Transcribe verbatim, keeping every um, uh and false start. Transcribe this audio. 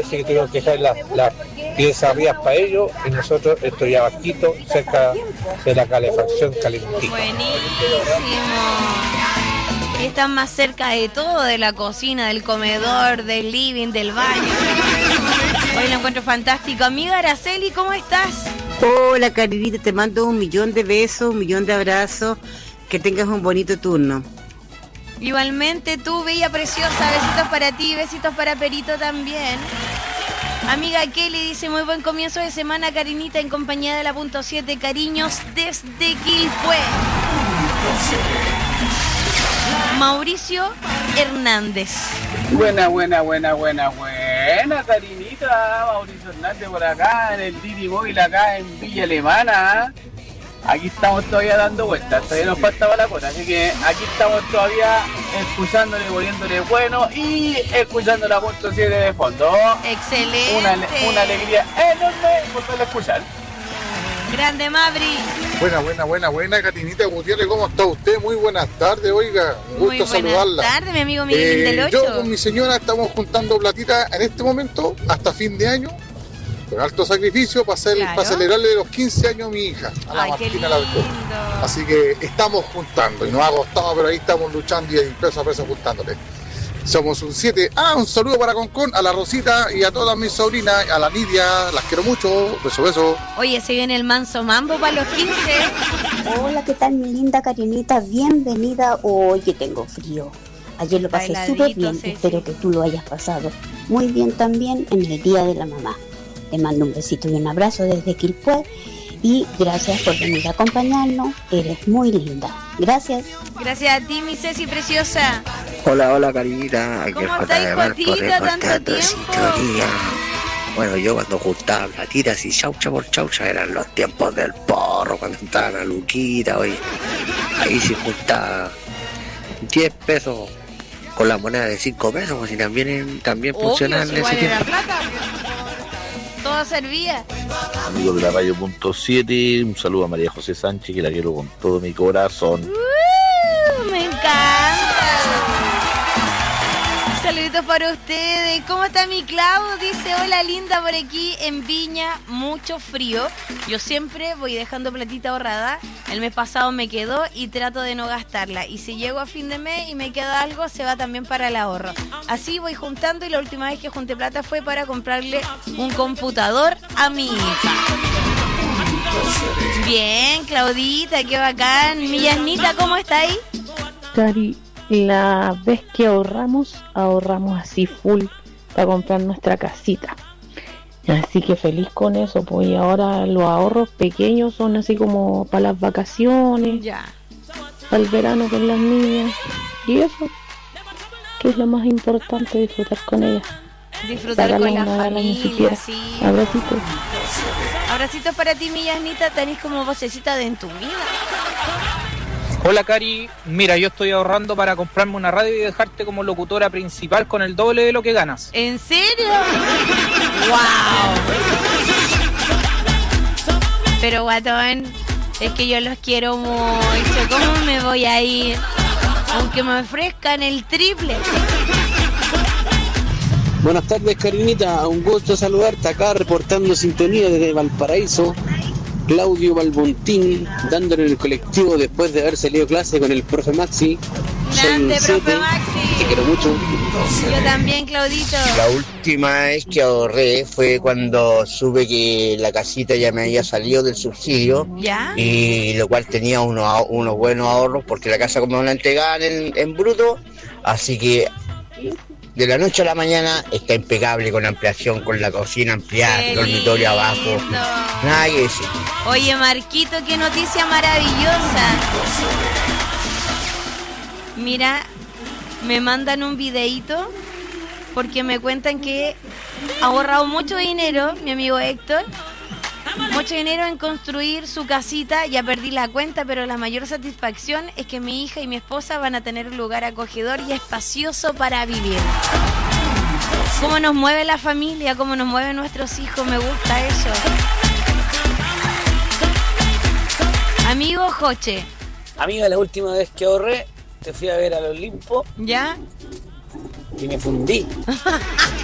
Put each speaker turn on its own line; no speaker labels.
así que tuvieron que dejar las la piezas arriba para ellos y nosotros esto ya bajito, cerca de la calefacción calentita.
Buenísimo. Y están más cerca de todo, de la cocina, del comedor, del living, del baño. Hoy lo encuentro fantástico. Amiga Araceli, ¿cómo estás?
Hola, Carinita, te mando un millón de besos, un millón de abrazos. Que tengas un bonito turno.
Igualmente tú, bella preciosa, besitos para ti, besitos para Perito también. Amiga Kelly dice, muy buen comienzo de semana, Karinita, en compañía de la punto siete, cariños desde Quilpué. Mauricio Hernández.
Buena, buena, buena, buena, buena, Karinita. Mauricio Hernández por acá, en el Didi Móvil, acá en Villa Alemana. Aquí estamos todavía dando vueltas, todavía nos faltaba la cosa, así que aquí estamos todavía escuchándole, poniéndole bueno y escuchando la punto siete de fondo.
Excelente.
Una, una alegría enorme volverlo a escuchar.
Grande Mabri.
Buena, buena, buena, buena, Catinita Gutiérrez, ¿cómo está usted? Muy buenas tardes, oiga, un gusto
Muy buenas
saludarla.
Buenas tardes, mi amigo Miguel
eh,
del ocho.
Yo con mi señora estamos juntando platita en este momento, hasta fin de año, con alto sacrificio, para, hacer,
Claro.
para celebrarle los quince años a mi hija, a la
Ay, qué
Martina
lindo.
Larcón. Así que estamos juntando, y nos ha costado, pero ahí estamos luchando y peso a peso juntándole. Somos un siete. Ah, un saludo para Concón, a la Rosita y a todas mis sobrinas, a la Nidia, las quiero mucho, beso, beso.
Oye, se viene el manso mambo para los quince.
Hola, ¿qué tal mi linda Karinita? Bienvenida. Hoy que tengo frío. Ayer lo pasé
Bailadito,
súper bien,
sí,
espero
sí.
que tú lo hayas pasado muy bien también en el Día de la Mamá. Te mando un besito y un abrazo desde Quilpué y gracias por venir a acompañarnos, eres muy linda. Gracias.
Gracias a ti, mi Ceci preciosa.
Hola, hola, Carinita. Aquí
¿Cómo
el J
estáis,
de Marco,
Jotita, tanto
reportando de
tiempo?
sintonía. Bueno, yo cuando juntaba platitas y chaucha por chaucha eran los tiempos del porro, cuando estaba la luquita, oye. Ahí sí juntaba diez pesos con la moneda de cinco pesos, pues, y también, también funcionaba
Obvio,
en
si
ese
igual era
tiempo.
plata. Todo servía.
Amigos de la radio punto siete, un saludo a María José Sánchez, que la quiero con todo mi corazón.
Uh, me encanta. Saluditos para ustedes. ¿Cómo está mi Clau? Dice, hola linda, por aquí en Viña, mucho frío. Yo siempre voy dejando platita ahorrada. El mes pasado me quedó y trato de no gastarla. Y si llego a fin de mes y me queda algo, se va también para el ahorro. Así voy juntando y la última vez que junté plata fue para comprarle un computador a mi hija. Bien, Claudita, qué bacán. Mi Yasnita, ¿cómo está ahí?
Cari, la vez que ahorramos, ahorramos así full para comprar nuestra casita. Así que feliz con eso, pues y ahora los ahorros pequeños son así como para las vacaciones,
Ya.
para el verano con las niñas. Y eso, que es lo más importante, disfrutar con ellas.
Disfrutar
Sacarla
con la
una vez al año
familia,
siquiera.
sí.
Abracitos.
Abracitos para ti, mi Yasnita. Tenés como vocecita de entumida.
Hola Cari, mira, yo estoy ahorrando para comprarme una radio y dejarte como locutora principal con el doble de lo que ganas.
¿En serio? ¡Wow! Pero guatón, es que yo los quiero mucho. ¿Cómo me voy a ir? Aunque me ofrezcan el triple.
Buenas tardes, Karinita, un gusto saludarte acá reportando sintonía desde Valparaíso. Claudio Balbontín, dándole el colectivo después de haber salido clase con el profe Maxi.
Grande,
Soy un
profe
siete,
Maxi.
te quiero mucho.
Yo también, Claudito.
La última vez que ahorré fue cuando supe que la casita ya me había salido del subsidio.
¿Ya?
Y lo cual tenía unos, unos buenos ahorros porque la casa como me la entregaban en, en bruto. Así que de la noche a la mañana está impecable con ampliación, con la cocina ampliada,
Qué
el dormitorio
lindo.
abajo. Nada que decir.
Oye, Marquito, qué noticia maravillosa. Mira, me mandan un videíto porque me cuentan que ha ahorrado mucho dinero, mi amigo Héctor. Mucho dinero en construir su casita, ya perdí la cuenta, pero la mayor satisfacción es que mi hija y mi esposa van a tener un lugar acogedor y espacioso para vivir. Cómo nos mueve la familia, cómo nos mueven nuestros hijos, me gusta eso. Amigo Joche.
Amiga, la última vez que ahorré, te fui a ver al Olimpo.
¿Ya?
Y me fundí.